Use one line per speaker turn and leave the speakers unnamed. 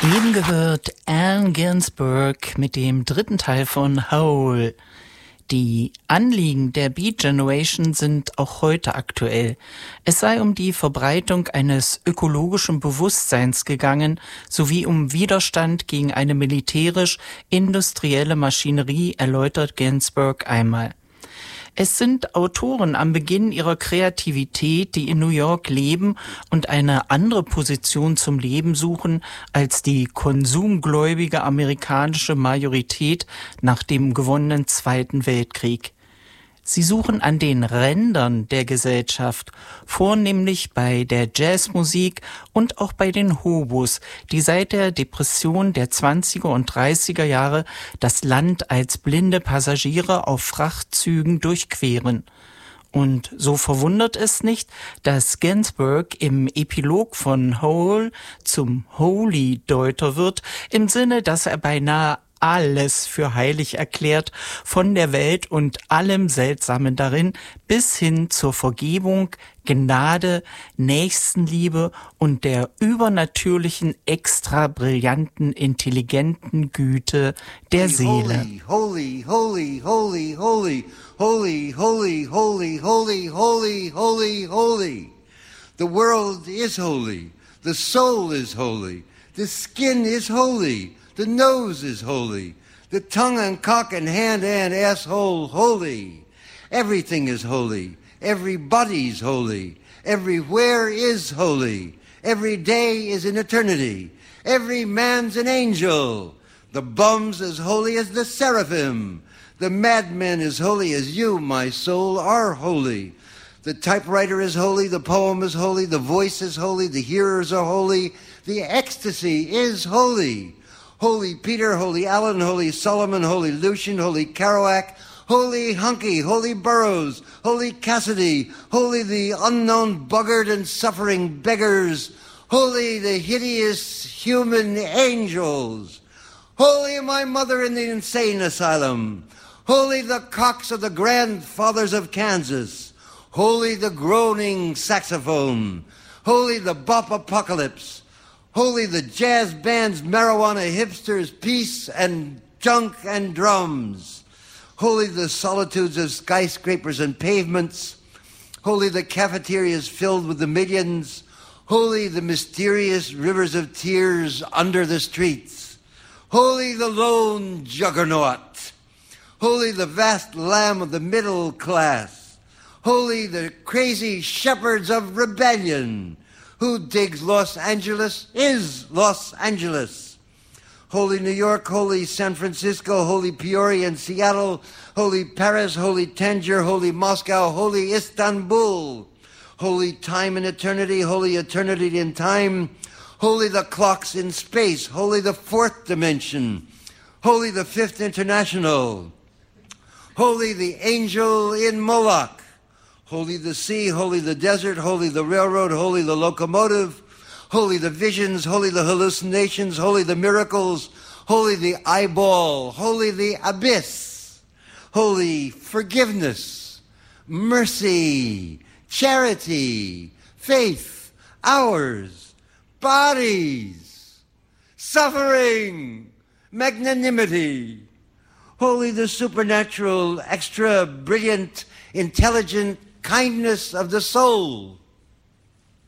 Eben gehört Allen Ginsberg mit dem dritten Teil von Hole. Die Anliegen der Beat Generation sind auch heute aktuell. Es sei um die Verbreitung eines ökologischen Bewusstseins gegangen, sowie um Widerstand gegen eine militärisch-industrielle Maschinerie, erläutert Ginsberg einmal. Es sind Autoren am Beginn ihrer Kreativität, die in New York leben und eine andere Position zum Leben suchen als die konsumgläubige amerikanische Majorität nach dem gewonnenen Zweiten Weltkrieg. Sie suchen an den Rändern der Gesellschaft, vornehmlich bei der Jazzmusik und auch bei den Hobos, die seit der Depression der 20er und 30er Jahre das Land als blinde Passagiere auf Frachtzügen durchqueren. Und so verwundert es nicht, dass Ginsberg im Epilog von Hole zum Holy-Deuter wird, im Sinne, dass er beinahe alles für heilig erklärt, von der Welt und allem Seltsamen darin, bis hin zur Vergebung, Gnade, Nächstenliebe und der übernatürlichen, extra brillanten, intelligenten Güte der Seele.
Holy, holy, holy, holy, holy, holy, holy, holy, holy, holy, holy. The world is holy. The soul is holy. The skin is holy. The nose is holy. The tongue and cock and hand and asshole holy. Everything is holy. Everybody's holy. Everywhere is holy. Every day is an eternity. Every man's an angel. The bum's as holy as the seraphim. The madman is holy as you, my soul, are holy. The typewriter is holy. The poem is holy. The voice is holy. The hearers are holy. The ecstasy is holy. Holy Peter, Holy Allen, Holy Solomon, Holy Lucian, Holy Kerouac, Holy Hunky, Holy Burroughs, Holy Cassidy, Holy the unknown buggard and suffering beggars, Holy the hideous human angels, Holy my mother in the insane asylum, Holy the cocks of the grandfathers of Kansas, Holy the groaning saxophone, Holy the bop apocalypse, Holy the jazz bands, marijuana hipsters, peace and junk and drums. Holy the solitudes of skyscrapers and pavements. Holy the cafeterias filled with the millions. Holy the mysterious rivers of tears under the streets. Holy the lone juggernaut. Holy the vast lamb of the middle class. Holy the crazy shepherds of rebellion. Who digs Los Angeles is Los Angeles. Holy New York, holy San Francisco, holy Peoria and Seattle, holy Paris, holy Tangier, holy Moscow, holy Istanbul, holy time and eternity, holy eternity in time, holy the clocks in space, holy the fourth dimension, holy the fifth international, holy the angel in Moloch, holy the sea, holy the desert, holy the railroad, holy the locomotive, holy the visions, holy the hallucinations, holy the miracles, holy the eyeball, holy the abyss, holy forgiveness, mercy, charity, faith, ours, bodies, suffering, magnanimity, holy the supernatural, extra brilliant, intelligent kindness of the soul,